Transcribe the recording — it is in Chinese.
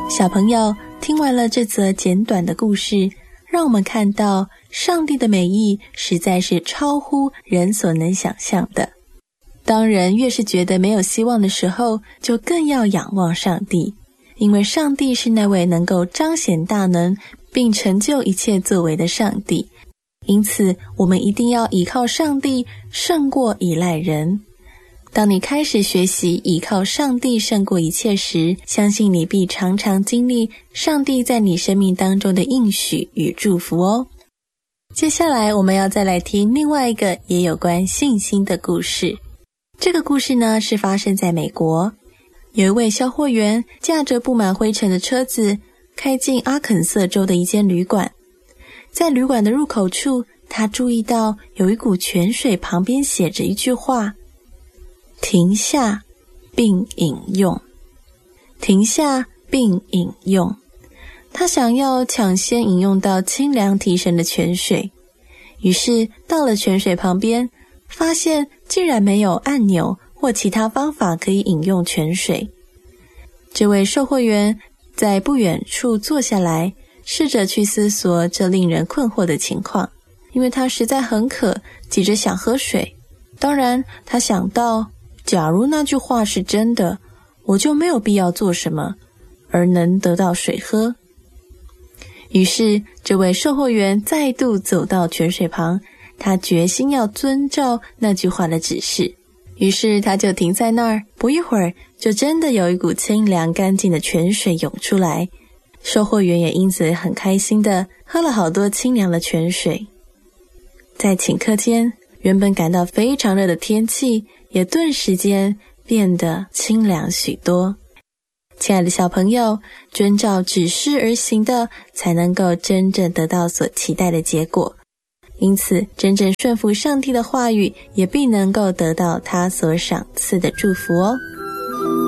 小朋友，听完了这则简短的故事，让我们看到上帝的美意实在是超乎人所能想象的。当人越是觉得没有希望的时候，就更要仰望上帝，因为上帝是那位能够彰显大能并成就一切作为的上帝。因此，我们一定要依靠上帝胜过依赖人。当你开始学习依靠上帝胜过一切时，相信你必常常经历上帝在你生命当中的应许与祝福哦。接下来我们要再来听另外一个也有关信心的故事。这个故事呢，是发生在美国。有一位销货员驾着布满灰尘的车子开进阿肯色州的一间旅馆。在旅馆的入口处，他注意到有一股泉水旁边写着一句话：停下并饮用。停下并饮用。他想要抢先饮用到清凉提神的泉水，于是到了泉水旁边，发现竟然没有按钮或其他方法可以饮用泉水。这位售货员在不远处坐下来，试着去思索这令人困惑的情况，因为他实在很渴，急着想喝水。当然，他想到，假如那句话是真的，我就没有必要做什么，而能得到水喝。于是，这位售货员再度走到泉水旁，他决心要遵照那句话的指示。于是他就停在那儿，不一会儿就真的有一股清凉干净的泉水涌出来。售货员也因此很开心的喝了好多清凉的泉水。在顷刻间，原本感到非常热的天气也顿时间变得清凉许多。亲爱的小朋友，遵照指示而行的，才能够真正得到所期待的结果。因此，真正顺服上帝的话语，也必能够得到他所赏赐的祝福哦。